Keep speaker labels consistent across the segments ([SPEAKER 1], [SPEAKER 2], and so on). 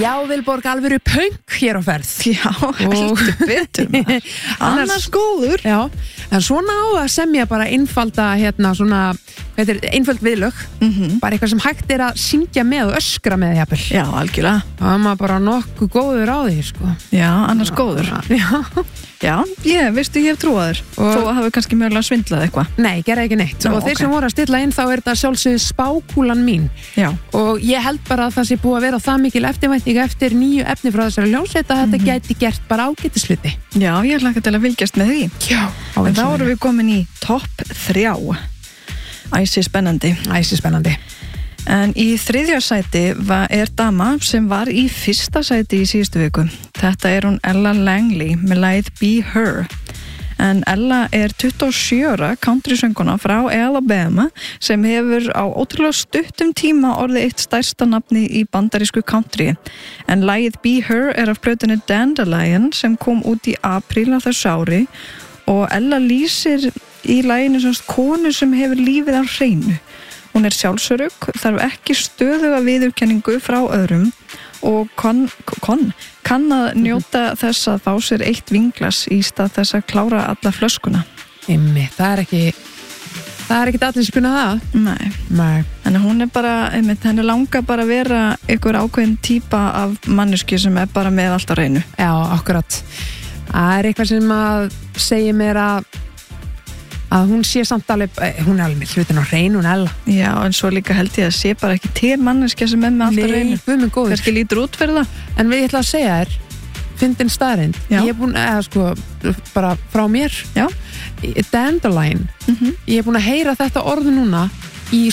[SPEAKER 1] Já, Vilborg, alvöru punk hér á ferð.
[SPEAKER 2] Já, heldur betur. Annars góður.
[SPEAKER 1] Já, en svona á að semja bara einfalda svona, einföld viðlög, bara eitthvað sem hægt að syngja með og öskra með jafnvel.
[SPEAKER 2] Já, algjörlega.
[SPEAKER 1] Það er maður bara nokkuð góður á því, sko.
[SPEAKER 2] Já, annars góður. Já, ég hef trúað þér. Þó hafi kannski mögulega svindlað eitthvað.
[SPEAKER 1] Nei, gera ekki neitt. Og þeir sem voru að stilla inn, þá þetta sjálfsögðu spákúlan mín.
[SPEAKER 2] Já.
[SPEAKER 1] Og ég held bara að það sé búið að vera það mikil eftirvænting eftir nýju efni frá þessari hljómsveit að þetta gæti gert bara ágætisluti.
[SPEAKER 2] Já, ég hlakka til að fylgjast með því.
[SPEAKER 1] Já.
[SPEAKER 2] En þá erum við komin í topp 3. Æsi spennandi. En í 3. sæti er dama sem var í 1. sæti í síðustu viku. Þetta er hún Ella Langley með lagið Be Her. En Ella er 27 ára countrysönguna frá Alabama sem hefur á ótrúlega stuttum tíma orðið eitt stærsta nafni í bandarísku country. En lagið Be Her er af plötunni Dandelion sem kom út í apríl á þessu ári og Ella lýsir í laginu sem konu sem hefur lífið á hreinu. Hún er sjálfsörugg, þarf ekki stöðuga viðurkenningu frá öðrum og kann að njóta þess að fá sér eitt vinglas í stað þess að klára alla flöskuna.
[SPEAKER 1] Það er ekki allir sem kunna það.
[SPEAKER 2] Nei. En hún er bara, henni langar bara að vera einhver ákveðin típa af manneski sem er bara með allt á hreinu.
[SPEAKER 1] Já, akkurat. Það er eitthvað sem að segja mér að hún sé samt alveg, hún er alveg með hlutin á hreinu, hún Ella.
[SPEAKER 2] Já, en svo líka held ég að sé bara ekki til manneskja sem er með allt á hreinu.
[SPEAKER 1] Nei, við minn góður.
[SPEAKER 2] Kannski lítur út fyrir það.
[SPEAKER 1] En ég ætla að segja þér, fyndin staðreind. Ég er búin, bara frá mér.
[SPEAKER 2] Já.
[SPEAKER 1] Dandelion. Ég er búin að heyra þetta orð núna í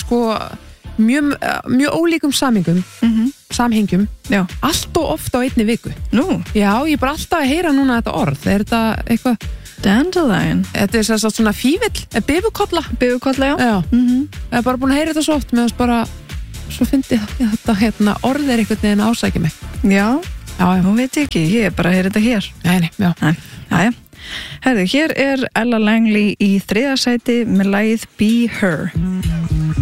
[SPEAKER 1] mjög ólíkum samhengjum.
[SPEAKER 2] Já.
[SPEAKER 1] Allt og oft á einni viku.
[SPEAKER 2] Nú?
[SPEAKER 1] Já, ég er bara alltaf að heyra núna þetta orð. Er þetta eitthvað...
[SPEAKER 2] Dandelion.
[SPEAKER 1] Þetta er svona fívill, bifurkolla,
[SPEAKER 2] já.
[SPEAKER 1] Ég er bara búin að heyra þetta svo oft með þess bara, svo fyndi þetta orð er einhvern veginn að ásækja mig.
[SPEAKER 2] Já, hún veit ekki, ég er bara að heyra þetta hér.
[SPEAKER 1] Nei.
[SPEAKER 2] Herðu, hér er Ella Langley í 3. sæti með lagið Be Her.